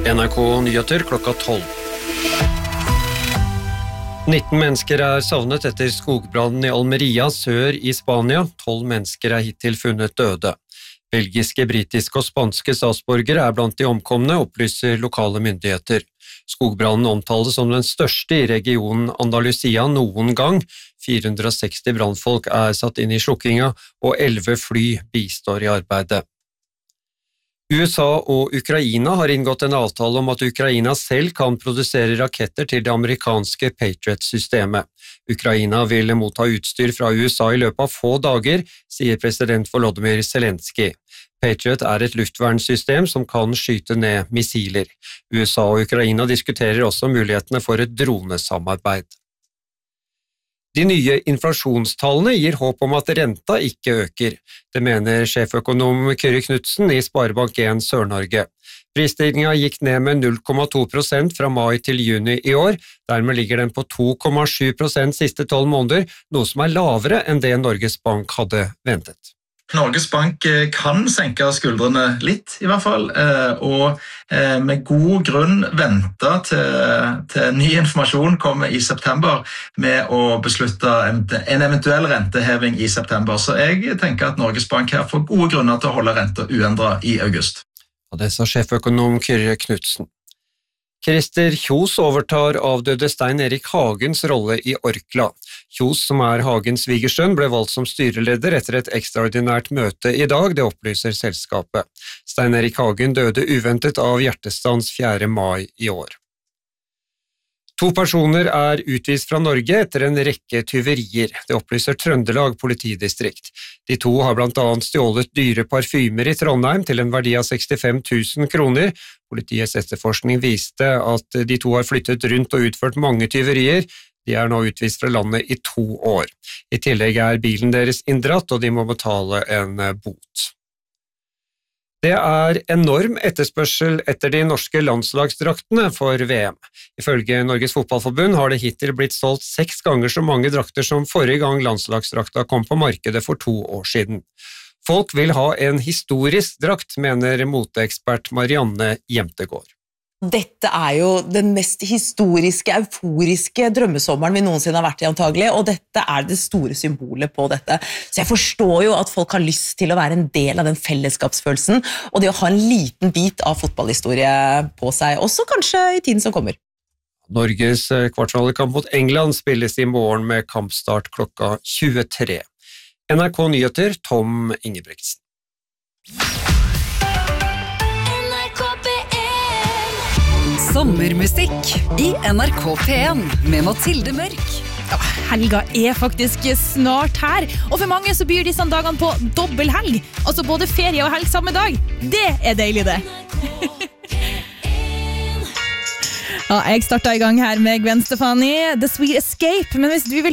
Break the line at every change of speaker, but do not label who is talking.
NRK Nyheter klokka 12. 19 mennesker savnet etter skogbrannen i Almeria sør i Spania. 12 mennesker hittil funnet døde. Belgiske, britiske og spanske statsborgere blant de omkomne, opplyser lokale myndigheter. Skogbrannen omtales som den største i regionen Andalusia noen gang. 460 brannfolk satt inn i slukkinga, og 11 fly bistår i arbeidet. USA og Ukraina har inngått en avtale om at Ukraina selv kan produsere raketter til det amerikanske Patriot-systemet. Ukraina vil motta utstyr fra USA i løpet av få dager, sier president Volodymyr Zelensky. Patriot et luftvernsystem som kan skyte ned missiler. USA og Ukraina diskuterer også mulighetene for et dronesamarbeid. De nye inflasjonstallene gir håp om at renta ikke øker. Det mener sjeføkonom Kyrre Knudsen i Sparebank 1 Sør-Norge. Prisstigningen gikk ned med 0,2% fra mai til juni i år. Dermed ligger den på 2,7% siste 12 måneder, noe som lavere enn det Norges Bank hadde ventet.
Norges Bank kan senke skuldrene litt i hvert fall, og med god grunn vente til ny informasjon kommer i september med å beslutte en eventuell renteheving i september. Så jeg tenker at Norges Bank her får gode grunner til å holde renta uendret i august.
Og det sa sjeføkonom Kyrre Knudsen. Christer Kjos overtar avdøde Stein Erik Hagens rolle i Orkla. Kjos, som Hagens svigersønn, ble valgt som styreleder etter et ekstraordinært møte i dag, det opplyser selskapet. Stein Erik Hagen døde uventet av hjertestans 4. mai i år. 2 personer utvist fra Norge etter en rekke tyverier, det opplyser Trøndelag politidistrikt. De 2 har blant annet stjålet dyre parfymer i Trondheim til en verdi av 65 000 kroner. Politiets etterforskning viste at de 2 har flyttet rundt og utført mange tyverier. De nå utvist fra landet i 2 år. I tillegg bilen deres inndratt, og de må betale en bot. Det enorm etterspørsel etter de norske landslagsdraktene for VM. Ifølge Norges Fotballforbund har det hittil blitt solgt 6 ganger så mange drakter som forrige gang landslagsdrakta kom på markedet for 2 år siden. Folk vil ha en historisk drakt, mener moteekspert Marianne Jemtegård.
Dette jo den mest historiske, euforiske drømmesommeren vi noensinne har vært i antagelig, og dette det store symbolet på dette. Så jeg forstår jo at folk har lyst til å være en del av den fellesskapsfølelsen, og det å ha en liten bit av fotballhistorie på seg, også kanskje i tiden som kommer.
Norges kvartfinalekamp mot England spilles i morgen med kampstart klokka 23. NRK Nyheter, Tom Ingebrigtsen.
Sommermusikk i NRK P1 med Mathilde Mørk.
Helga faktisk snart her, og for mange så byr disse dagene på dobbelthelg, altså både ferie og helg samme dag. Det deilig det. Ja, jeg startet i gang her med Gwen Stefani, The Sweet Escape, men hvis du vil